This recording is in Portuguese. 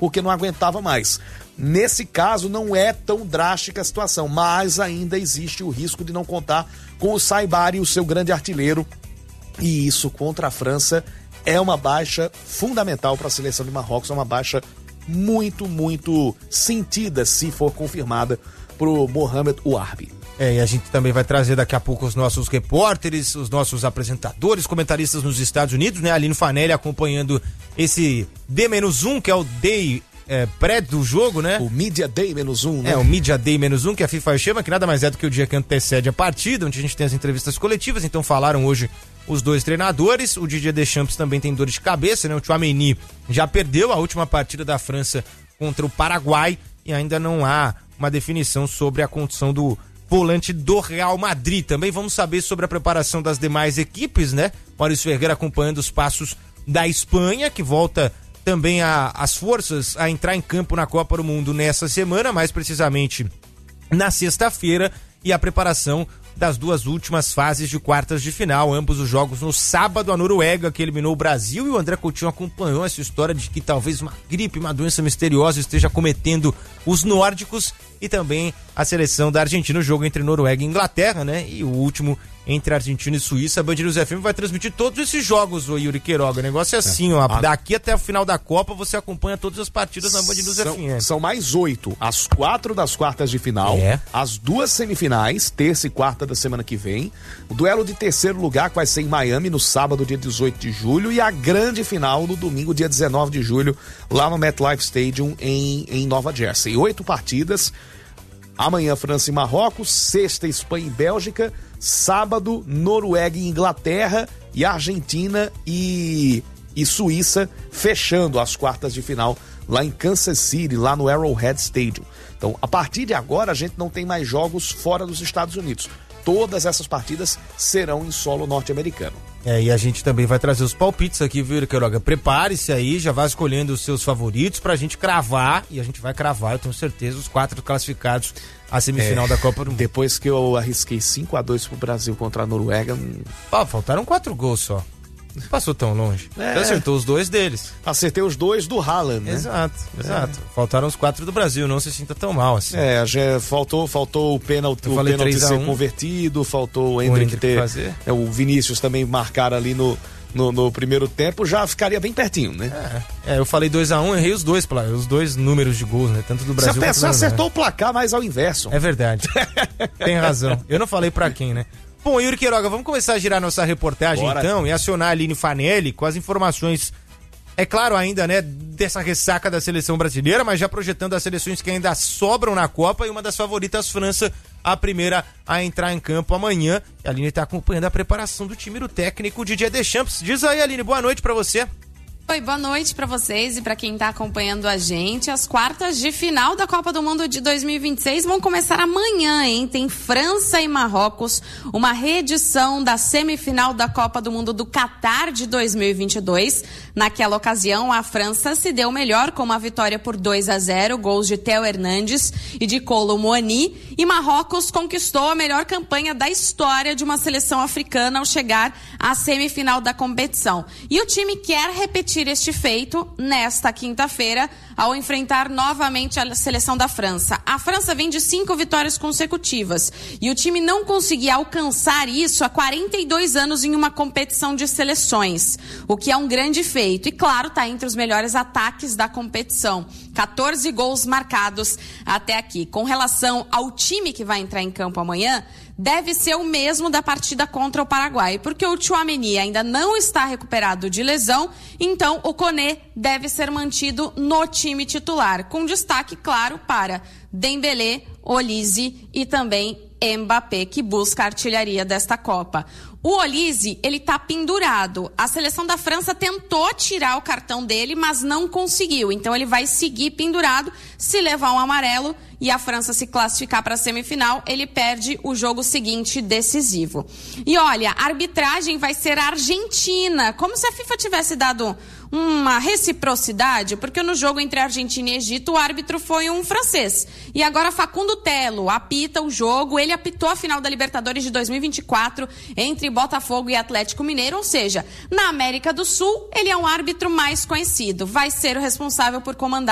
porque não aguentava mais. Nesse caso não é tão drástica a situação, mas ainda existe o risco de não contar com o Saibari, o seu grande artilheiro, e isso contra a França é uma baixa fundamental para a seleção de Marrocos, é uma baixa muito, muito sentida se for confirmada pro Mohamed Ouarbi. E a gente também vai trazer daqui a pouco os nossos repórteres, os nossos apresentadores, comentaristas nos Estados Unidos, né? Aline Fanelli acompanhando esse D-1, que é o Day pré do jogo, né? O Media Day-1, né? O Media Day-1, que a FIFA chama, que nada mais é do que o dia que antecede a partida, onde a gente tem as entrevistas coletivas. Então falaram hoje os dois treinadores. O Didier Deschamps também tem dores de cabeça, né? O Tchouaméni já perdeu a última partida da França contra o Paraguai e ainda não há uma definição sobre a condição do volante do Real Madrid. Também vamos saber sobre a preparação das demais equipes, né? Maurício Ferreira acompanhando os passos da Espanha, que volta também as forças a entrar em campo na Copa do Mundo nessa semana, mais precisamente na sexta-feira, e a preparação das duas últimas fases de quartas de final, ambos os jogos no sábado. A Noruega, que eliminou o Brasil, e o André Coutinho acompanhou essa história de que talvez uma gripe, uma doença misteriosa esteja cometendo os nórdicos, e também a seleção da Argentina, o jogo entre Noruega e Inglaterra, né? E o último entre Argentina e Suíça. A Band News FM vai transmitir todos esses jogos, o Yuri Queiroga. O negócio é assim, ó. Daqui até o final da Copa você acompanha todas as partidas na Band News FM. São mais 8. As 4 das quartas de final, as 2 semifinais, terça e quarta da semana que vem. O duelo de terceiro lugar que vai ser em Miami no sábado, dia 18 de julho. E a grande final no domingo, dia 19 de julho, lá no MetLife Stadium em Nova Jersey. 8 partidas. Amanhã, França e Marrocos. Sexta, Espanha e Bélgica. Sábado, Noruega e Inglaterra. E Argentina e Suíça fechando as quartas de final lá em Kansas City, lá no Arrowhead Stadium. Então, a partir de agora, a gente não tem mais jogos fora dos Estados Unidos. Todas essas partidas serão em solo norte-americano. E a gente também vai trazer os palpites aqui, viu, Queiroga? Prepare-se aí, já vai escolhendo os seus favoritos pra gente cravar, e a gente vai cravar, eu tenho certeza, os 4 classificados à semifinal da Copa do Mundo. Depois que eu arrisquei 5-2 pro Brasil contra a Noruega... faltaram 4 gols só. Não passou tão longe. Você acertou os 2 deles. Acertei os 2 do Haaland, né? Exato. Faltaram os 4 do Brasil, não se sinta tão mal assim. Já faltou o pênalti ser convertido, faltou o Endrick ter fazer. O Vinícius também marcar ali no primeiro tempo, já ficaria bem pertinho, né? Eu falei 2-1, errei os 2 números de gols, né? Tanto do Brasil quanto do Você acertou o placar, mas ao inverso. É verdade. Tem razão. Eu não falei pra quem, né? Bom, Yuri Queiroga, vamos começar a girar nossa reportagem. Bora. Então, e acionar a Aline Fanelli com as informações, é claro ainda, né, dessa ressaca da seleção brasileira, mas já projetando as seleções que ainda sobram na Copa, e uma das favoritas, França, a primeira a entrar em campo amanhã. A Aline está acompanhando a preparação do time do técnico Didier Deschamps. Diz aí, Aline, boa noite pra você. Oi, boa noite para vocês e para quem está acompanhando a gente. As quartas de final da Copa do Mundo de 2026 vão começar amanhã, hein? Tem França e Marrocos, uma reedição da semifinal da Copa do Mundo do Catar de 2022. Naquela ocasião, a França se deu melhor com uma vitória por 2-0, gols de Théo Hernandes e de Kolo Muani, e Marrocos conquistou a melhor campanha da história de uma seleção africana ao chegar à semifinal da competição. E o time quer repetir este feito nesta quinta-feira ao enfrentar novamente a seleção da França. A França vem de 5 vitórias consecutivas e o time não conseguia alcançar isso há 42 anos em uma competição de seleções, o que é um grande feito. E claro, está entre os melhores ataques da competição. 14 gols marcados até aqui. Com relação ao time que vai entrar em campo amanhã, deve ser o mesmo da partida contra o Paraguai, porque o Tchouaméni ainda não está recuperado de lesão, então o Koné deve ser mantido no time titular, com destaque, claro, para Dembélé, Olise e também Mbappé, que busca a artilharia desta Copa. O Olise, ele tá pendurado. A seleção da França tentou tirar o cartão dele, mas não conseguiu. Então ele vai seguir pendurado. Se levar um amarelo e a França se classificar para a semifinal, ele perde o jogo seguinte decisivo. E olha, a arbitragem vai ser a Argentina, como se a FIFA tivesse dado uma reciprocidade, porque no jogo entre Argentina e Egito o árbitro foi um francês. E agora Facundo Telo apita o jogo, ele apitou a final da Libertadores de 2024 entre Botafogo e Atlético Mineiro, ou seja, na América do Sul ele é um árbitro mais conhecido, vai ser o responsável por comandar